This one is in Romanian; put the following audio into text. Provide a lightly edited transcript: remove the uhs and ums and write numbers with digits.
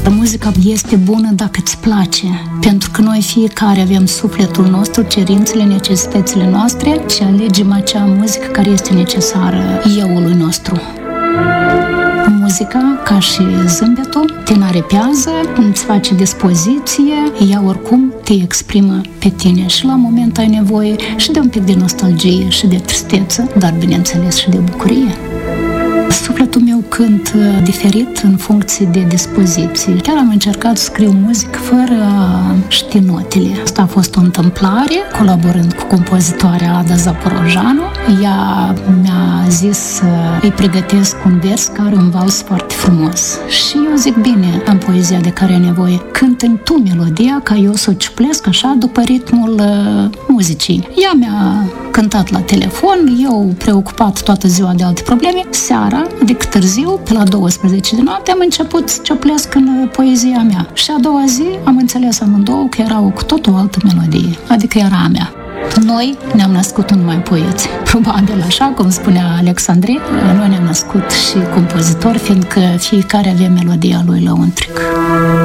Muzica este bună dacă îți place, pentru că noi fiecare avem sufletul nostru, cerințele, necesitățile noastre și alegem acea muzică care este necesară euului nostru. Muzica, ca și zâmbetul, te înarepează, îți face dispoziție, ea oricum te exprimă pe tine și la moment ai nevoie și de un pic de nostalgie și de tristețe, dar bineînțeles și de bucurie. Sufletul meu cântă diferit în funcție de dispoziție. Chiar am încercat să scriu muzică fără a ști notele. Asta a fost o întâmplare, colaborând cu compozitoarea Ada Zaporojanu. Ea mi-a zis să îi pregătesc un vers care are un vals foarte frumos. Și eu zic, bine, am poezia de care ai nevoie. Cântă-mi tu melodia ca eu să o ciuplesc așa după ritmul muzicii. Ea mi-a cântat la telefon, eu preocupat toată ziua de alte probleme. Seara, adică târziu, pe la 12 de noapte, am început să ciuplesc în poezia mea. Și a doua zi am înțeles amândouă că era cu tot o altă melodie, adică era a mea. Noi ne-am născut numai poeți. Probabil așa, cum spunea Alexandre, noi ne-am născut și compozitori, fiindcă fiecare avea melodia lui lăuntric.